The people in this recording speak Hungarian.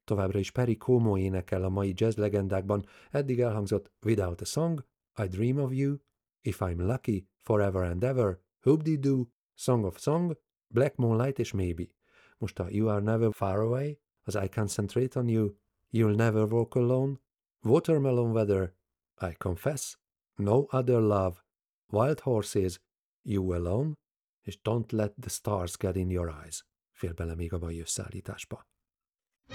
Továbbra is Perry Como énekel a mai jazz legendákban, eddig elhangzott Without a Song, I Dream of You, If I'm Lucky, Forever and Ever, Hoop-Dee-Doo, Song of Song, Black Moonlight és Maybe. Most a You Are Never Far Away, az I Concentrate on You, You'll Never Walk Alone, Watermelon Weather, I Confess, No Other Love, Wild Horses, You Alone, és Don't Let the Stars Get in Your Eyes fér bele még a mai összeállításba.